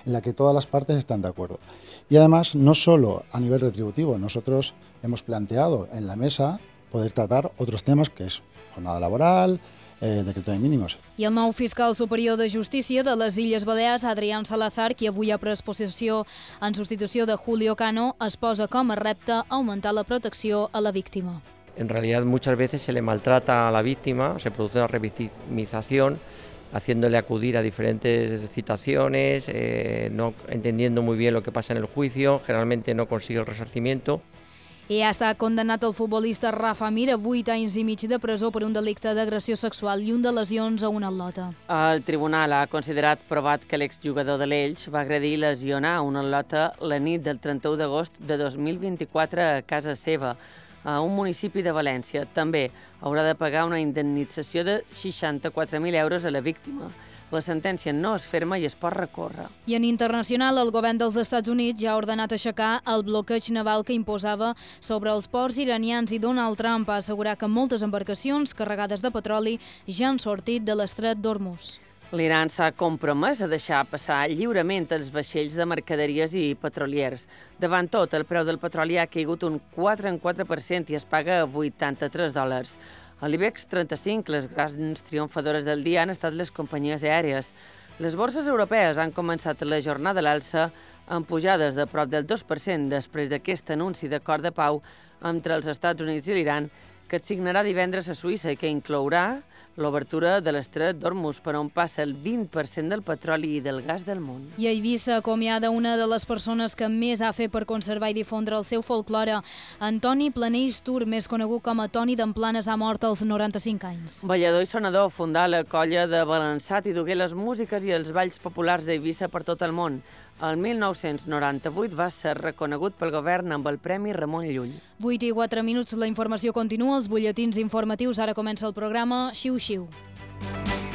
en la que todas las partes están de acuerdo. Y además, no solo a nivel retributivo, nosotros hemos planteado en la mesa poder tratar otros temas que es jornada laboral, decreto de mínimos. I el nou fiscal superior de Justícia de les Illes Balears, Adrián Salazar, qui avui ha pres possessió en substitució de Julio Cano, es posa com a repte augmentar la protecció a la víctima. En realidad muchas veces se le maltrata a la víctima, se produce una revictimización, haciéndole acudir a diferentes citaciones, no entendiendo muy bien lo que pasa en el juicio, generalmente no consigue el resarcimiento. I ha estat condemnat el futbolista Rafa Mir a 8 anys i mig de presó per un delicte d'agressió sexual i un de lesions a un atleta. El tribunal ha considerat provat que l'exjugador de l'Elx va agredir i lesionar un atleta la nit del 31 d'agost de 2024 a casa seva, a un municipi de València. També haurà de pagar una indemnització de 64.000 euros a la víctima. La sentència no és ferma i es pot recórrer. I en internacional, el govern dels Estats Units ja ha ordenat aixecar el bloqueig naval que imposava sobre els ports iranians i Donald Trump ha assegurat que moltes embarcacions carregades de petroli ja han sortit de l'estret d'Hormuz. L'Iran s'ha compromès a deixar passar lliurement els vaixells de mercaderies i petroliers. Davant tot, el preu del petroli ha caigut un 4,4% i es paga a $83. A l'IBEX 35, les grans triomfadores del dia han estat les companyies aèries. Les borses europees han començat la jornada a l'alça amb pujades de prop del 2% després d'aquest anunci d'acord de pau entre els Estats Units i l'Iran que es signarà divendres a Suïssa i que inclourà l'obertura de l'estret d'Hormuz per on passa el 20% del petroli i del gas del món. I a Eivissa acomiada una de les persones que més ha fet per conservar i difondre el seu folklore. Antoni Planells Tur, més conegut com a Toni d'Emplanes, ha mort als 95 anys. Ballador i sonador, fundà la colla de Balançat i dugué les músiques i els balls populars d'Eivissa per tot el món. El 1998 va ser reconegut pel govern amb el Premi Ramon Llull. 8 i 4 minuts, la informació continua, els butlletins informatius. Ara comença el programa Xiu Xiu.